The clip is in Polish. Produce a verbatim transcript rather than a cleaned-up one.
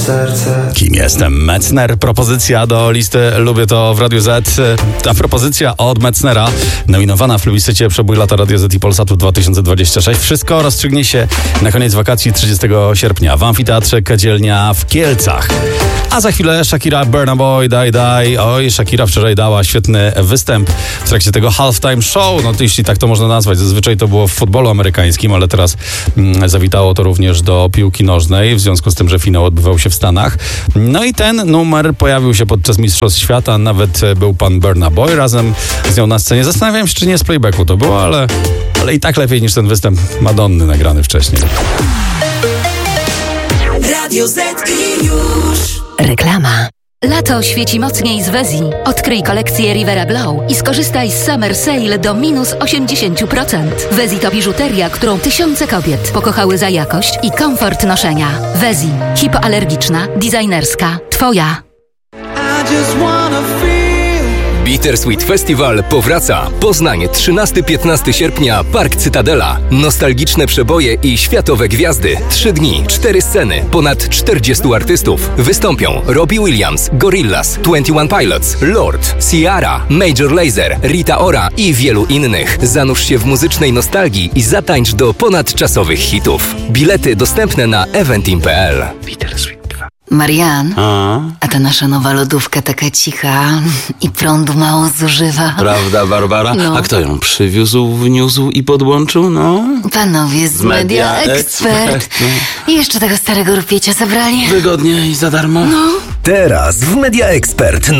serce. Kim jestem? Metzner. Propozycja do listy Lubię to w Radiu Z. Ta propozycja od Metznera, nominowana w plebiscycie Przebój lata Radio Z i Polsatu dwa tysiące dwudziesty szósty. Wszystko rozstrzygnie się na koniec wakacji trzydziestego sierpnia w Amfiteatrze Kadzielnia w Kielcach. A za chwilę Shakira, Burna Boy, Die Die. Oj, Shakira wczoraj dała świetny występ w trakcie tego halftime show. No to jeśli tak to można nazwać. Zazwyczaj to było w futbolu amerykańskim, ale teraz mm, zawitało to również do piłki nożnej, w związku z tym, że finał odbywał się w Stanach. No i ten numer pojawił się podczas Mistrzostw Świata. Nawet był pan Burna Boy razem z nią na scenie. Zastanawiam się, czy nie z playbacku to było, ale, ale i tak lepiej niż ten występ Madonny nagrany wcześniej. Radio Z i już. Reklama. Lato świeci mocniej z Wezji. Odkryj kolekcję Rivera Glow i skorzystaj z Summer Sale do minus osiemdziesiąt procent. Wezji to biżuteria, którą tysiące kobiet pokochały za jakość i komfort noszenia. Wezji. Hipoalergiczna, designerska. Twoja. Bittersweet Festival powraca. Poznań, trzynastego do piętnastego sierpnia, Park Cytadela. Nostalgiczne przeboje i światowe gwiazdy. Trzy dni, cztery sceny, ponad czterdziestu artystów. Wystąpią Robbie Williams, Gorillaz, dwadzieścia jeden Pilots, Lord, Ciara, Major Lazer, Rita Ora i wielu innych. Zanurz się w muzycznej nostalgii i zatańcz do ponadczasowych hitów. Bilety dostępne na eventim kropka p l. Bittersweet. Marian, A? a ta nasza nowa lodówka taka cicha i prądu mało zużywa. Prawda, Barbara? No. A kto ją przywiózł, wniósł i podłączył? No? Panowie z Media Expert. I jeszcze tego starego rupiecia zabrali. Wygodnie i za darmo? No. Teraz w Media Expert